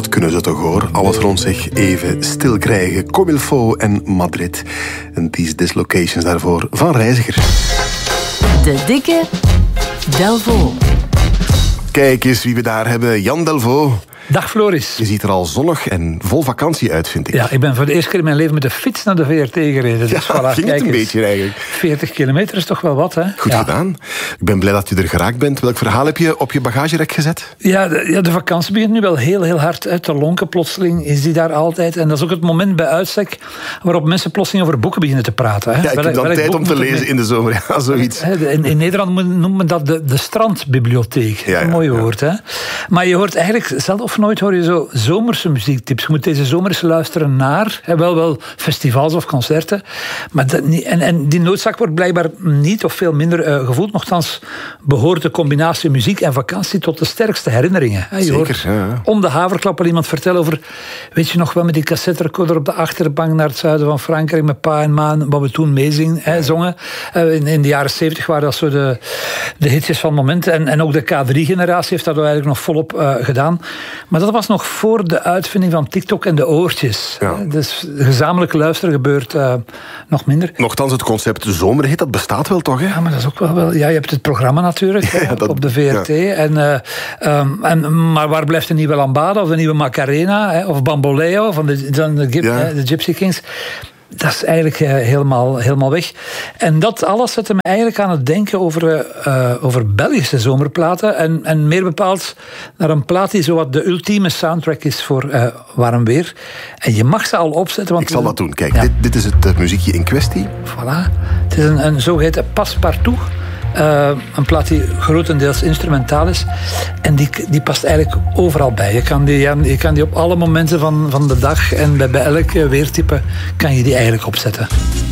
dat kunnen ze toch hoor. Alles rond zich even stil krijgen. Comme il faut en Madrid. En these dislocations daarvoor van Reiziger. De dikke Delvaux. Kijk eens wie we daar hebben. Jan Delvaux. Dag Floris. Je ziet er al zonnig en vol vakantie uit, vind ik. Ja, ik ben voor de eerste keer in mijn leven met de fiets naar de VRT gereden. Dus ja, ging het een beetje eigenlijk. 40 kilometer is toch wel wat, hè? Goed gedaan. Ik ben blij dat je er geraakt bent. Welk verhaal heb je op je bagagerek gezet? Ja, de vakantie begint nu wel heel hard uit te lonken. Plotseling is die daar altijd. En dat is ook het moment bij uitstek waarop mensen plotseling over boeken beginnen te praten. Hè. Ja, ik heb dan tijd om te lezen in de zomer. Ja, zoiets. In Nederland noemt men dat de strandbibliotheek. Ja, een mooi woord, hè? Maar je hoort eigenlijk, zelden of nooit hoor je zo zomerse muziektips. Je moet deze zomer eens luisteren naar, wel festivals of concerten. Maar en die noodzaak wordt blijkbaar niet of veel minder gevoeld. Nochtans behoort de combinatie muziek en vakantie tot de sterkste herinneringen. Je Zeker, hoort om de haverklap al iemand vertellen over, weet je nog wel, met die cassetterecorder op de achterbank naar het zuiden van Frankrijk met pa en maan, wat we toen zongen. In de jaren 70 waren dat zo de hitjes van momenten. En ook de K3-generatie heeft dat eigenlijk nog volop gedaan. Maar dat was nog voor de uitvinding van TikTok en de oortjes. Ja. Dus gezamenlijk luisteren gebeurt nog minder. Nochtans, het concept zomerhit, dat bestaat wel toch, hè? Ja, maar dat is ook wel... Ja, je hebt het programma natuurlijk op de VRT. Ja. Maar waar blijft de nieuwe Lambada of de nieuwe Macarena of Bamboleo van de Gypsy Kings? Dat is eigenlijk helemaal weg. En dat alles zette me eigenlijk aan het denken over Belgische zomerplaten. En meer bepaald naar een plaat die zowat de ultieme soundtrack is voor warm weer. En je mag ze al opzetten. Want ik zal dat doen. Kijk, dit is het muziekje in kwestie. Voilà. Het is een zogeheten Passepartout. Een plaat die grotendeels instrumentaal is. En die past eigenlijk overal bij. Je kan die op alle momenten van de dag en bij elk weertype kan je die eigenlijk opzetten.